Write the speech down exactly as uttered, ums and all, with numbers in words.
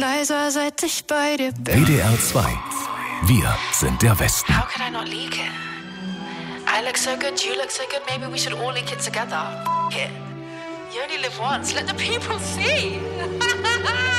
leiser, seit ich bei dir bin. W D R zwei. Wir sind der Westen. How could I not leak it? I look so good, you look so good, maybe we should all leak it together. F- it. You only live once, let the people see.